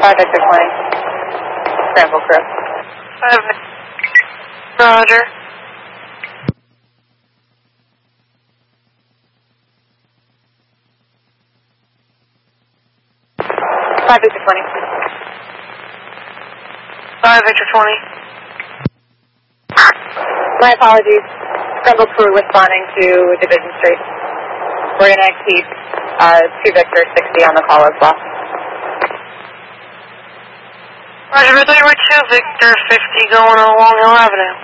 5 Victor 20. Scramble crew. 5 Roger. Victor 20. 5 Victor 20. My apologies. Scramble crew responding to Division Street. We're going to keep 2 Victor 60 on the call as well. Roger, I thought you were 2 Victor 50 going along Hill Avenue.